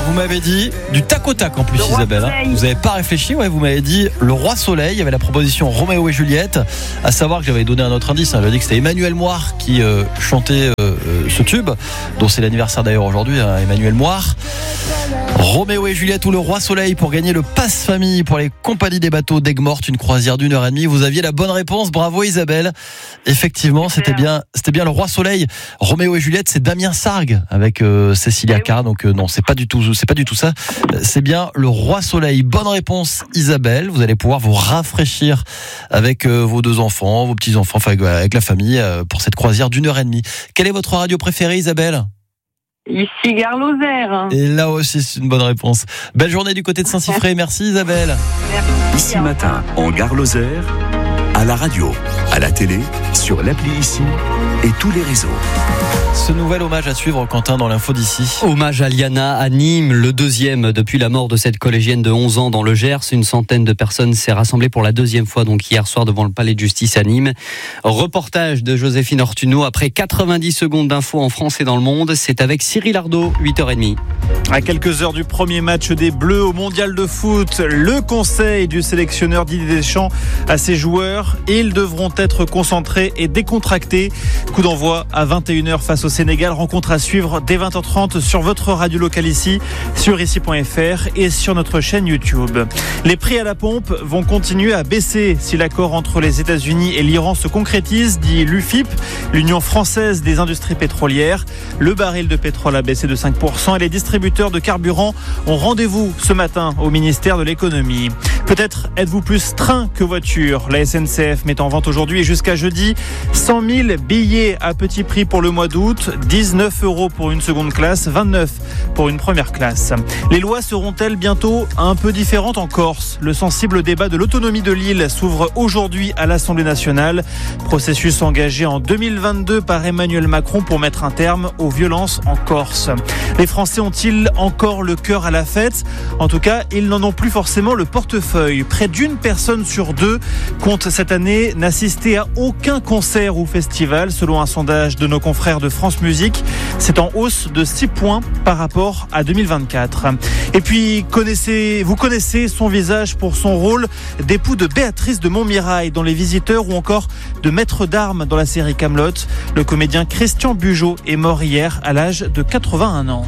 vous m'avez dit du tac au tac en plus, Isabelle. Vous n'avez pas réfléchi, vous m'avez dit le roi soleil. Il y avait la proposition Roméo et Juliette. À savoir que j'avais donné un autre indice. J'avais dit que c'était Emmanuel Moir qui chantait ce tube, dont c'est l'anniversaire d'ailleurs aujourd'hui, Emmanuel Moir. Roméo et Juliette ou le roi soleil pour gagner le passe famille pour les compagnies des bateaux d'Aigues-Mortes, une croisière d'1h30. Vous aviez la bonne réponse, bravo Isabelle. Effectivement, c'était bien le roi soleil. Roméo et Juliette, c'est Damien Sargue avec Cécilia Cara. Donc non, c'est pas du tout ça. C'est bien le roi soleil. Bonne réponse Isabelle. Vous allez pouvoir vous rafraîchir avec vos 2 enfants, vos petits enfants, avec la famille pour cette croisière d'1h30. Quelle est votre radio préférée, Isabelle ? Ici Gare Lozère. Et là aussi, c'est une bonne réponse. Belle journée du côté de Saint-Siffré. Merci Isabelle. Merci. Ici matin, en Gare Lozère, à la radio, à la télé, sur l'appli Ici et tous les réseaux. Ce nouvel hommage à suivre, Quentin, dans l'info d'ici. Hommage à Liana à Nîmes, le 2e depuis la mort de cette collégienne de 11 ans dans le Gers. Une centaine de personnes s'est rassemblée pour la 2e fois, donc hier soir, devant le palais de justice à Nîmes. Reportage de Joséphine Ortuno. Après 90 secondes d'infos en France et dans le monde, c'est avec Cyril Ardo, 8h30. À quelques heures du premier match des Bleus au Mondial de foot, le conseil du sélectionneur Didier Deschamps à ses joueurs, ils devront être concentrés et décontractés. Coup d'envoi à 21h face au Sénégal, rencontre à suivre dès 20h30 sur votre radio locale ici, sur ici.fr et sur notre chaîne YouTube. Les prix à la pompe vont continuer à baisser si l'accord entre les États-Unis et l'Iran se concrétise, dit l'UFIP, l'Union française des industries pétrolières. Le baril de pétrole a baissé de 5% et les distributeurs de carburant ont rendez-vous ce matin au ministère de l'économie. Peut-être êtes-vous plus train que voiture. La SNCF met en vente aujourd'hui et jusqu'à jeudi 100 000 billets à petit prix pour le mois d'août, 19 € pour une seconde classe, 29 pour une première classe. Les lois seront-elles bientôt un peu différentes en Corse ? Le sensible débat de l'autonomie de l'île s'ouvre aujourd'hui à l'Assemblée nationale. Processus engagé en 2022 par Emmanuel Macron pour mettre un terme aux violences en Corse. Les Français ont-ils encore le cœur à la fête ? En tout cas, ils n'en ont plus forcément le portefeuille. Près d'une personne sur 2 compte cette année n'assister à aucun concert ou festival, selon un sondage de nos confrères de France Musique. C'est en hausse de 6 points par rapport à 2024. Et puis, vous connaissez son visage pour son rôle d'époux de Béatrice de Montmirail dans Les Visiteurs ou encore de maître d'armes dans la série Kaamelott. Le comédien Christian Bugeaud est mort hier à l'âge de 81 ans.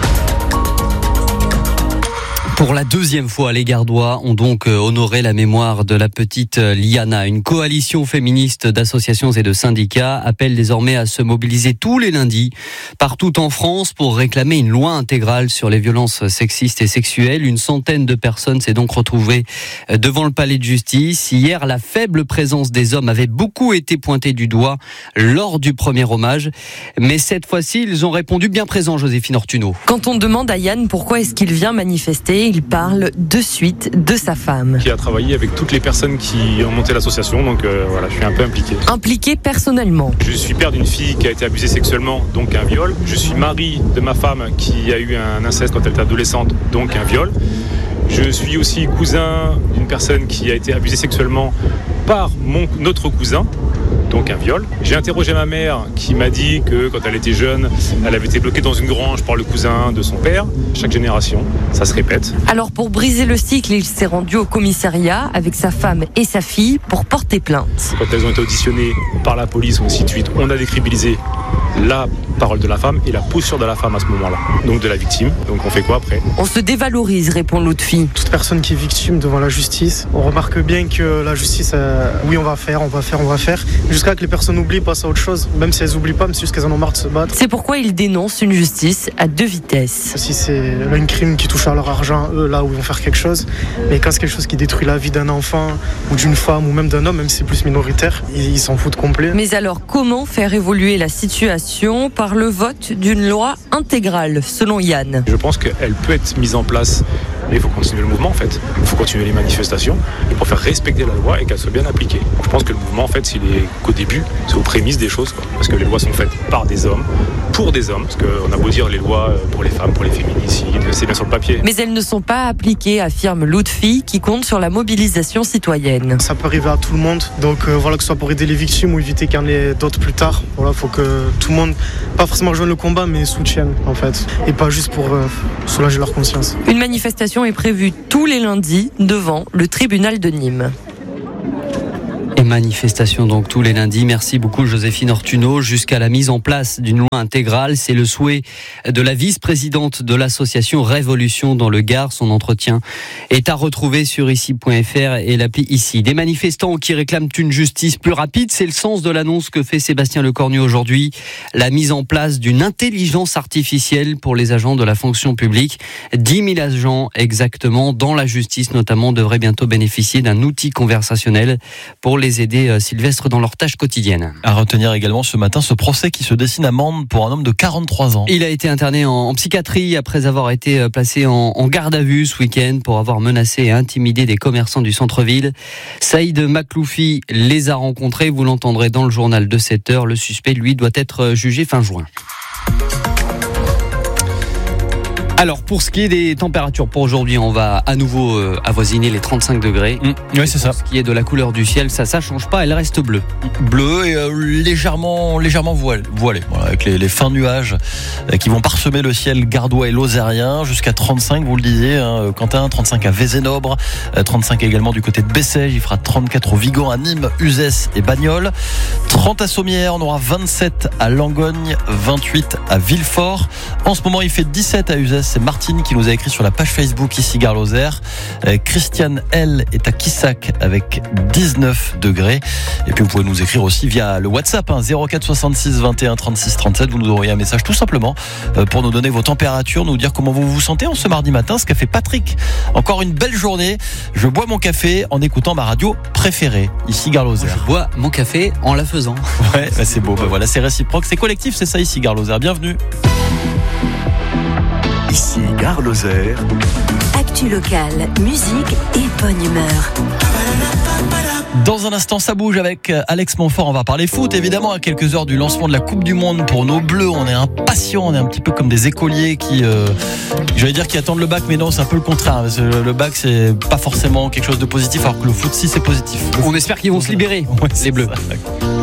Pour la 2e fois, les Gardois ont donc honoré la mémoire de la petite Liana. Une coalition féministe d'associations et de syndicats appelle désormais à se mobiliser tous les lundis partout en France pour réclamer une loi intégrale sur les violences sexistes et sexuelles. Une centaine de personnes s'est donc retrouvée devant le palais de justice. Hier, la faible présence des hommes avait beaucoup été pointée du doigt lors du premier hommage. Mais cette fois-ci, ils ont répondu bien présent, Joséphine Ortuno. Quand on demande à Yann pourquoi est-ce qu'il vient manifester, il parle de suite de sa femme. Qui a travaillé avec toutes les personnes qui ont monté l'association, donc voilà, je suis un peu impliqué. Impliqué personnellement. Je suis père d'une fille qui a été abusée sexuellement, donc un viol. Je suis mari de ma femme qui a eu un inceste quand elle était adolescente, donc un viol. Je suis aussi cousin d'une personne qui a été abusée sexuellement par notre cousin, donc un viol. J'ai interrogé ma mère qui m'a dit que quand elle était jeune, elle avait été bloquée dans une grange par le cousin de son père. Chaque génération, ça se répète. Alors pour briser le cycle, il s'est rendu au commissariat avec sa femme et sa fille pour porter plainte. Quand elles ont été auditionnées par la police ou ainsi de suite, on a décriminalisé la parole de la femme et la posture de la femme à ce moment-là, donc de la victime. Donc on fait quoi après ? On se dévalorise, répond l'autre fille. Toute personne qui est victime devant la justice, on remarque bien que la justice, oui on va faire, jusqu'à que les personnes oublient, passent à autre chose, même si elles oublient pas, mais c'est juste qu'elles en ont marre de se battre. C'est pourquoi il dénonce une justice à 2 vitesses. Si c'est un crime qui touche à leur argent, eux là où ils vont faire quelque chose, mais quand c'est quelque chose qui détruit la vie d'un enfant ou d'une femme ou même d'un homme, même si c'est plus minoritaire, ils s'en foutent complet. Mais alors comment faire évoluer la situation par le vote d'une loi intégrale, selon Yann ? Je pense qu'elle peut être mise en place, mais il faut continuer le mouvement en fait. Il faut continuer les manifestations et pour faire respecter la loi et qu'elle soit bien appliquée. Je pense que le mouvement en fait, il est qu'au début, c'est aux prémices des choses, quoi. Parce que les lois sont faites par des hommes, pour des hommes, parce qu'on a beau dire les lois pour les femmes, pour les féminicides, c'est bien sur le papier. Mais elles ne sont pas appliquées, affirme Lutfi, qui compte sur la mobilisation citoyenne. Ça peut arriver à tout le monde, donc voilà, que ce soit pour aider les victimes ou éviter qu'il y en ait d'autres plus tard. Voilà, faut que tout le le monde, pas forcément rejoindre le combat, mais soutiennent en fait, et pas juste pour soulager leur conscience. Une manifestation est prévue tous les lundis devant le tribunal de Nîmes. Et manifestation donc tous les lundis. Merci beaucoup Joséphine Ortuno. Jusqu'à la mise en place d'une loi intégrale, c'est le souhait de la vice-présidente de l'association Révolution dans le Gard. Son entretien est à retrouver sur ici.fr et l'appli Ici. Des manifestants qui réclament une justice plus rapide, c'est le sens de l'annonce que fait Sébastien Lecornu aujourd'hui. La mise en place d'une intelligence artificielle pour les agents de la fonction publique. 10 000 agents exactement dans la justice notamment devraient bientôt bénéficier d'un outil conversationnel pour les aider, Sylvestre, dans leurs tâches quotidiennes. À retenir également ce matin ce procès qui se dessine à Mende pour un homme de 43 ans. Il a été interné en psychiatrie après avoir été placé en garde à vue ce week-end pour avoir menacé et intimidé des commerçants du centre-ville. Saïd Makloufi les a rencontrés, vous l'entendrez dans le journal de 7h. Le suspect, lui, doit être jugé fin juin. Alors, pour ce qui est des températures pour aujourd'hui, on va à nouveau avoisiner les 35 degrés. Oui, c'est ça. Pour ce qui est de la couleur du ciel, ça change pas, elle reste bleue. Bleu et légèrement voilé. Voilà, avec les fins nuages qui vont parsemer le ciel gardois et lozérien jusqu'à 35, vous le disiez, Quentin, 35 à Vézénobre, 35 également du côté de Bessèges, il fera 34 au Vigan, à Nîmes, Uzès et Bagnols, 30 à Sommières, on aura 27 à Langogne, 28 à Villefort. En ce moment, il fait 17 à Uzès. C'est Martine qui nous a écrit sur la page Facebook ici Gare Lozère. Christiane, elle, est à Quissac avec 19 degrés. Et puis vous pouvez nous écrire aussi via le WhatsApp 04 66 21 36 37. Vous nous envoyez un message tout simplement pour nous donner vos températures, nous dire comment vous vous sentez en ce mardi matin. Ce qu'a fait Patrick. Encore une belle journée. Je bois mon café en écoutant ma radio préférée ici Gare Lozère. Je bois mon café en la faisant. Ouais, c'est beau. Voilà, c'est réciproque, c'est collectif, c'est ça ici Gare Lozère. Bienvenue. Ici Gare Lozère. Actu locale, musique et bonne humeur. Dans un instant, ça bouge avec Alex Montfort. On va parler foot, évidemment, à quelques heures du lancement de la Coupe du Monde pour nos Bleus. On est impatients, on est un petit peu comme des écoliers qui, j'allais dire, qui attendent le bac, mais non, c'est un peu le contraire. Parce que le bac, c'est pas forcément quelque chose de positif, alors que le foot, si, c'est positif. On espère qu'ils vont se libérer, ouais, les Bleus. Ça.